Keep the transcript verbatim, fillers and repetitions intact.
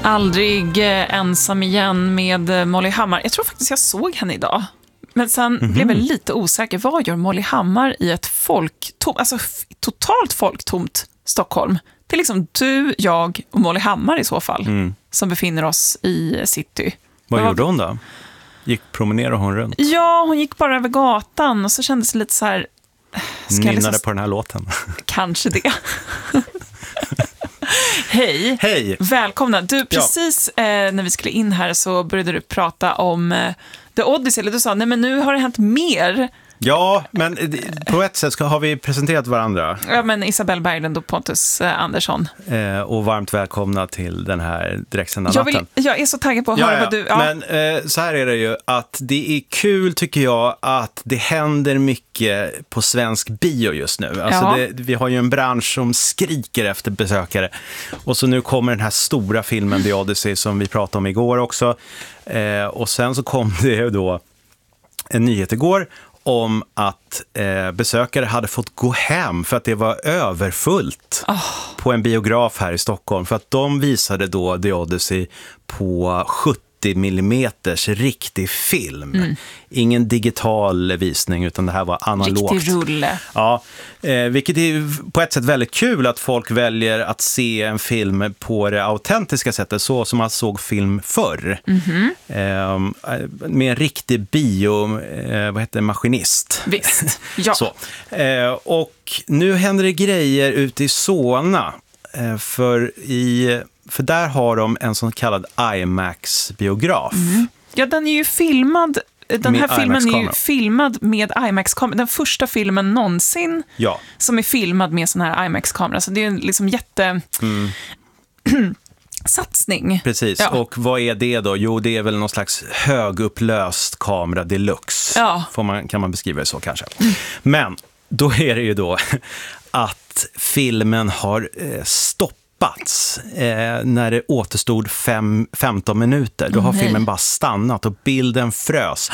Aldrig ensam igen med Molly Hammar. Jag tror faktiskt jag såg henne idag. Men sen mm-hmm. blev jag lite osäker. Vad gör Molly Hammar i ett folktomt, alltså f- totalt folktomt Stockholm? Det är liksom du, jag och Molly Hammar i så fall mm. som befinner oss i city. Vad ja. gjorde hon då? Gick promenerade hon runt? Ja, hon gick bara över gatan och så kändes det lite så här... Nynnade liksom... på den här låten. Kanske det. Hej. Hej. Välkomna. Du, precis ja. eh, när vi skulle in här så började du prata om eh, The Odyssey. Eller du sa, nej men nu har det hänt mer. Ja, men på ett sätt ska, har vi presenterat varandra. Ja, men Isabelle Berglund och Pontus eh, Andersson. Eh, och varmt välkomna till den här direktsända jag natten. Vill, jag är så taggad på att ja, höra ja. vad du... Ja. Men eh, så här är det ju, att det är kul tycker jag att det händer mycket på svensk bio just nu. Alltså ja. det, vi har ju en bransch som skriker efter besökare. Och så nu kommer den här stora filmen The Odyssey som vi pratade om igår också. Eh, och sen så kom det ju då en nyhet igår om att eh, besökare hade fått gå hem för att det var överfullt oh. på en biograf här i Stockholm. För att de visade då The Odyssey på sjuttio millimeters riktig film. Mm. Ingen digital visning utan det här var analogt. Riktig rulle. Ja, eh, vilket är på ett sätt väldigt kul att folk väljer att se en film på det autentiska sättet så som man såg film förr. Mm-hmm. Eh, med en riktig bio, eh, vad heter det, maskinist. Visst, ja. så. Eh, och nu händer det grejer ute i Solna. Eh, för i... För där har de en sån kallad IMAX-biograf. Mm. Ja, den är ju filmad. Den med här filmen är ju filmad med IMAX-kamera. Den första filmen någonsin ja. som är filmad med sån här IMAX-kamera. Så det är en liksom jätte... Mm. satsning. Precis, ja. Och vad är det då? Jo, det är väl någon slags högupplöst kamera deluxe. Ja. Får man, kan man beskriva det så kanske. Mm. Men då är det ju då att filmen har eh, stoppat Eh, när det återstod fem, femton minuter. Då har oh, filmen bara stannat och bilden frös.